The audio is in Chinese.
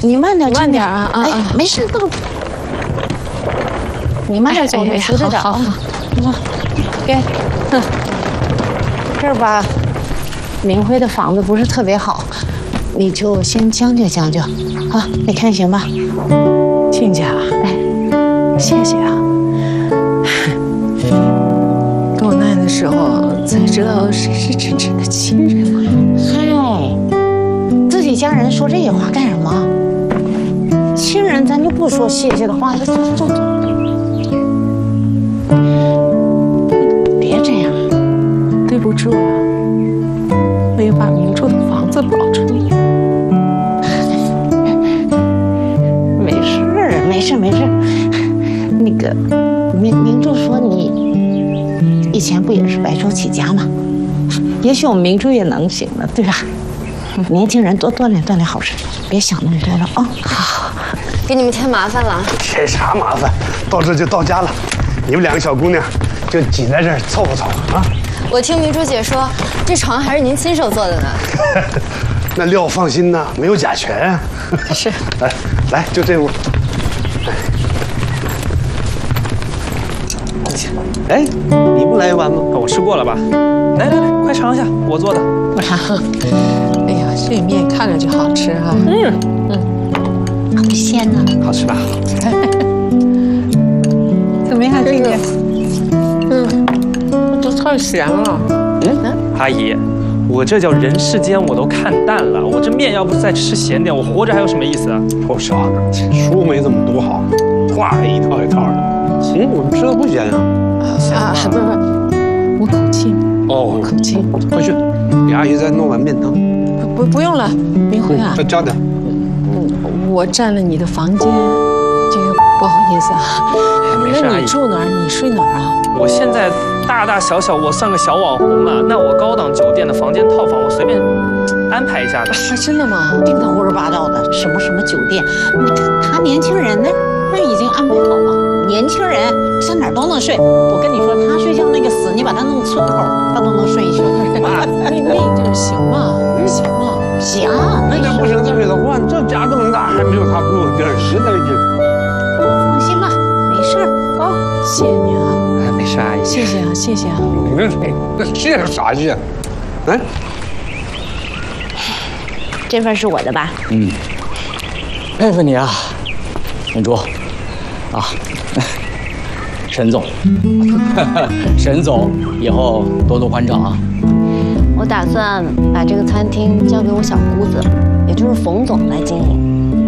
你慢点， 慢点啊！ 哎，没事，都你慢点走，扶着点。好，给，这儿吧，明辉的房子不是特别好，你就先将就将就，啊，你看行吧？ 亲家，哎，谢谢啊。落难的时候才知道谁是真正的亲人嘛。 嗨，自己家人说这些话干什么？亲人咱就不说谢谢的话，走。别这样， 对不住了，没有把明珠的房子保住。 没事。那个明珠说你以前不也是白手起家吗？也许我们明珠也能行了，对吧？年轻人多锻炼锻炼好身体，别想那么多了啊！ 好，给你们添麻烦了。 添啥麻烦？到这就到家了，你们两个小姑娘就挤在这儿凑合凑合啊！ 我听明珠姐说，这床还是您亲手做的呢。 那料放心呐，没有甲醛啊。 是。 来，就这屋。哎，你不来一碗吗？ 我吃过了吧？来，快尝一下我做的。 哎呀，这面看着就好吃哈。 好鲜呢。 好吃吧？ 怎么样，静姐？都太咸了。 阿姨，我这叫人世间我都看淡了。我这面要不再吃咸点，我活着还有什么意思啊？ 臭小子，书没怎么读好，话还一套一套的。我们吃的不咸呀。 不是，我口轻。 哦， 口轻。 快去，给阿姨再弄碗面汤。 不用了，明辉啊。 再加点。 我占了你的房间，这个不好意思啊。那你住哪儿？你睡哪儿啊？ 我现在大大小小，我算个小网红嘛。那我高档酒店的房间套房，我随便安排一下的。 真的吗？ 定的胡说八道的，什么酒店？他年轻人那已经安排好了。年轻人上哪儿都能睡。我跟你说，他睡觉那个死，你把他弄村口，他都能睡一宿。 那地儿行吗？行吗？ 行。 那不行，再给他换。这家这么大，还没有他住的地儿，实在是。 放心吧，没事儿啊。 谢谢你啊。 没事，阿姨。 谢谢啊。 那谢啥谢？来， 这份是我的吧？ 佩服你啊，明珠，啊，沈总，沈总，以后多多关照啊。 我打算把这个餐厅交给我小姑子，也就是冯总来经营。